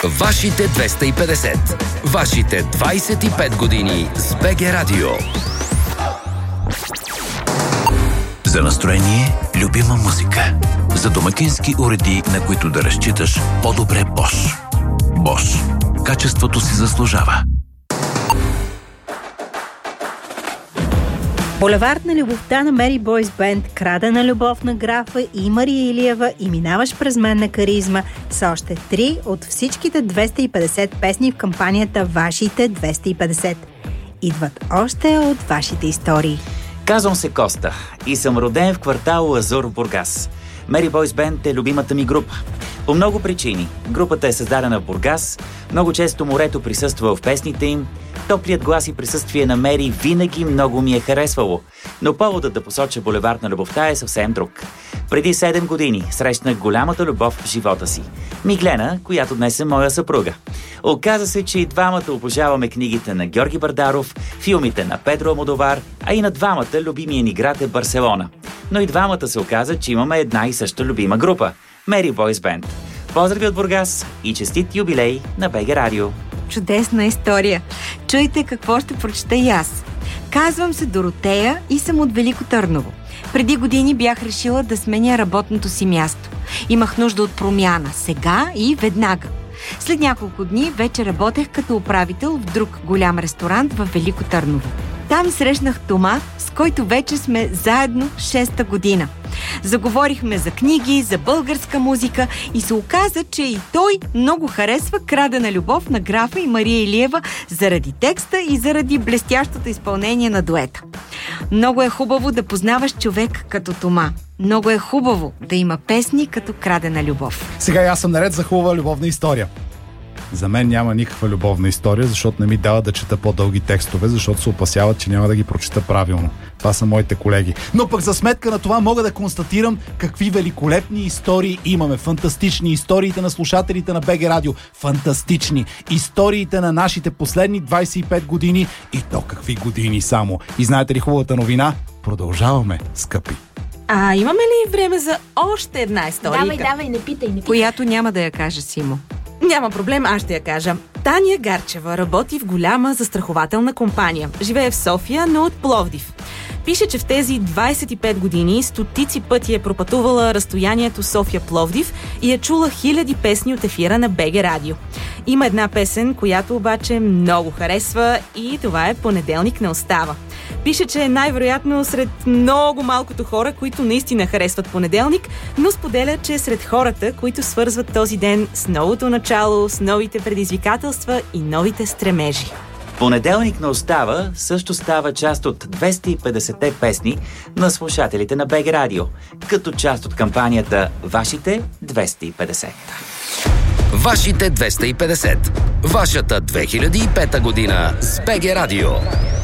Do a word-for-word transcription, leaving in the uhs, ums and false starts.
Вашите двеста и петдесет. Вашите двайсет и пет години с БГ Радио. За настроение – любима музика. За домакински уреди, на които да разчиташ, по-добре Bosch. Bosch. Качеството си заслужава. Булевард на любовта на Мери Бойс Бенд, Крадена любов на графа и Мария Илиева и Минаваш през мен на каризма са още три от всичките двеста и петдесет песни в кампанията Вашите двеста и петдесет. Идват още от вашите истории. Казвам се Коста и съм роден в квартал Азур в Бургас. Мери Бойс Бенд е любимата ми група. По много причини. Групата е създадена в Бургас, много често морето присъства в песните им, топлият глас и присъствие на Мери винаги много ми е харесвало. Но поводът да посоча булевард на любовта е съвсем друг. Преди седем години срещнах голямата любов в живота си. Миглена, която днес е моя съпруга. Оказа се, че и двамата обожаваме книгите на Георги Бардаров, филмите на Педро Алмодовар, а и на двамата любимия ни град е Барселона. Но и двамата се оказа, че имаме една и съща любима група – Мери Бойс Бенд. Поздрави от Бургас и честит юбилей на БГ Радио. Чудесна история. Чуйте какво ще прочета и аз. Казвам се Доротея и съм от Велико Търново. Преди години бях решила да сменя работното си място. Имах нужда от промяна сега и веднага. След няколко дни вече работех като управител в друг голям ресторант в Велико Търново. Там срещнах Тома, с който вече сме заедно шеста година. Заговорихме за книги, за българска музика и се оказа, че и той много харесва Крадена любов на графа и Мария Илиева заради текста и заради блестящото изпълнение на дуета. Много е хубаво да познаваш човек като Тома. Много е хубаво да има песни като Крадена любов. Сега аз съм наред за хубава любовна история. За мен няма никаква любовна история, защото не ми дава да чета по-дълги текстове, защото се опасяват, че няма да ги прочета правилно. Това са моите колеги. Но пък за сметка на това мога да констатирам какви великолепни истории имаме. Фантастични. Историите на слушателите на БГ Радио. Фантастични. Историите на нашите последни двайсет и пет години. И то какви години само. И знаете ли хубавата новина? Продължаваме, скъпи. А имаме ли време за още една история? Давай, давай, не питай, не питай. Която няма да я каже Симо. Няма проблем, аз ще я кажа. Таня Гарчева работи в голяма застрахователна компания. Живее в София, но от Пловдив. Пише, че в тези двайсет и пет години стотици пъти е пропътувала разстоянието София-Пловдив и е чула хиляди песни от ефира на БГ Радио. Има една песен, която обаче много харесва и това е Понеделник не остава. Пише, че е най-вероятно сред много малкото хора, които наистина харесват понеделник, но споделя, че е сред хората, които свързват този ден с новото начало, с новите предизвикателства и новите стремежи. Понеделник не остава също става част от двеста и петдесет песни на слушателите на БГ Радио, като част от кампанията Вашите двеста и петдесет. Вашите двеста и петдесет. Вашата две хиляди и пета година с БГ Радио.